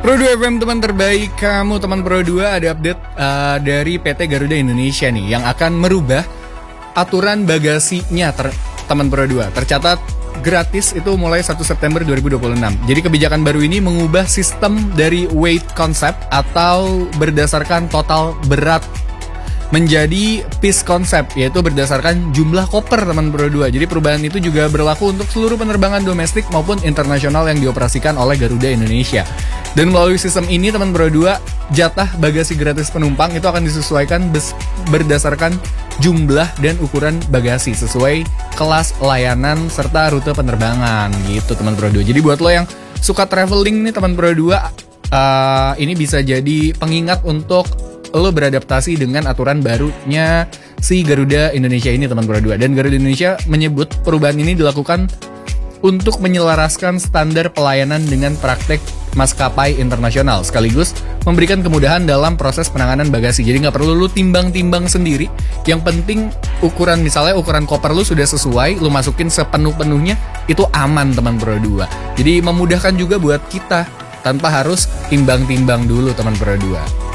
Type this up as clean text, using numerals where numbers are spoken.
Pro 2 FM teman terbaik kamu, teman Pro 2, ada update dari PT Garuda Indonesia nih yang akan merubah aturan bagasinya teman Pro 2. Tercatat gratis itu mulai 1 September 2026. Jadi kebijakan baru ini mengubah sistem dari weight concept atau berdasarkan total berat menjadi piece concept, yaitu berdasarkan jumlah koper teman Pro 2. Jadi perubahan itu juga berlaku untuk seluruh penerbangan domestik maupun internasional yang dioperasikan oleh Garuda Indonesia. Dan melalui sistem ini teman Pro 2, jatah bagasi gratis penumpang itu akan disesuaikan berdasarkan jumlah dan ukuran bagasi sesuai kelas layanan serta rute penerbangan gitu teman Pro 2. Jadi buat lo yang suka traveling nih teman Pro 2, ini bisa jadi pengingat untuk lo beradaptasi dengan aturan barunya si Garuda Indonesia ini teman Pro 2. Dan Garuda Indonesia menyebut perubahan ini dilakukan untuk menyelaraskan standar pelayanan dengan praktek maskapai internasional, sekaligus memberikan kemudahan dalam proses penanganan bagasi. Jadi nggak perlu lu timbang-timbang sendiri. Yang penting ukuran, misalnya ukuran koper lu sudah sesuai, lu masukin sepenuh-penuhnya, itu aman teman Pro 2. Jadi memudahkan juga buat kita tanpa harus timbang-timbang dulu teman Pro 2.